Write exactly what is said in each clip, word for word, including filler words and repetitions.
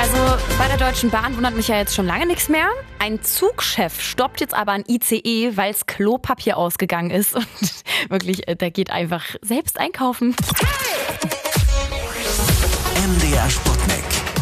Also bei der Deutschen Bahn wundert mich ja jetzt schon lange nichts mehr. Ein Zugchef stoppt jetzt aber ein I C E, weil es Klopapier ausgegangen ist. Und wirklich, der geht einfach selbst einkaufen. M D R Sputnik.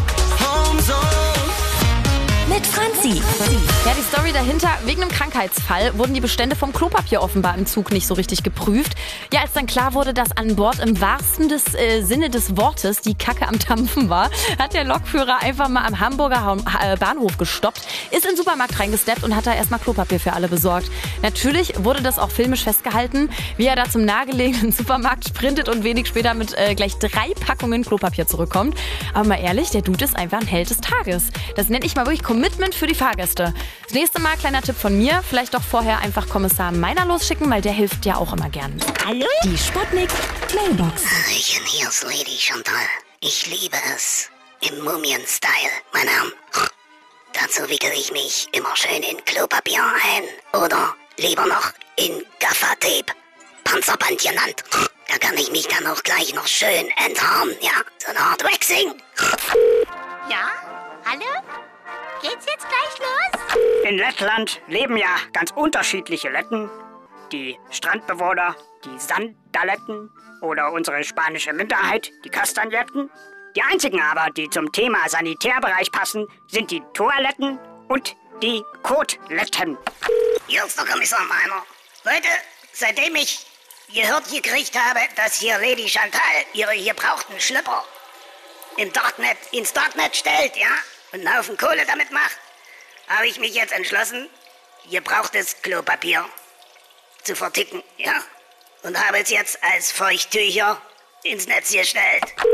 Mit Franzi. Ja, die Story dahinter: Wegen einem Krankheitsfall wurden die Bestände vom Klopapier offenbar im Zug nicht so richtig geprüft. Ja, als dann klar wurde, dass an Bord im wahrsten des, äh, Sinne des Wortes die Kacke am Dampfen war, hat der Lokführer einfach mal am Hamburger ha- äh, Bahnhof gestoppt, ist in den Supermarkt reingesteppt und hat da erstmal Klopapier für alle besorgt. Natürlich wurde das auch filmisch festgehalten, wie er da zum nahegelegenen Supermarkt sprintet und wenig später mit äh, gleich drei Packungen Klopapier zurückkommt. Aber mal ehrlich, der Dude ist einfach ein Held des Tages. Das nenne ich mal wirklich Commitment für die Fahrgäste. Das nächste Mal, kleiner Tipp von mir, vielleicht doch vorher einfach Kommissar Meiner losschicken, weil der hilft ja auch immer gern. Hallo? Die Sputnik Mailbox. Hallöchen, hier ist Lady Chantal. Ich liebe es. Im Mumien-Style, mein Herr. Dazu wickel ich mich immer schön in Klopapier ein. Oder lieber noch in Gaffertape. Panzerband genannt. Da kann ich mich dann auch gleich noch schön enthaaren, ja? So eine Art Waxing. Ja? Hallo? Geht's jetzt gleich los? In Lettland leben ja ganz unterschiedliche Letten. Die Strandbewohner, die Sandaletten oder unsere spanische Minderheit, die Kastagnetten. Die einzigen aber, die zum Thema Sanitärbereich passen, sind die Toiletten und die Koteletten. Hier ist der Kommissar Meiner. Leute, seitdem ich gehört gekriegt habe, dass hier Lady Chantal ihre hier brauchten Schlüpper im Darknet, ins Darknet stellt, ja, und einen Haufen Kohle damit macht, habe ich mich jetzt entschlossen, gebrauchtes Klopapier zu verticken, ja, und habe es jetzt als Feuchttücher ins Netz gestellt.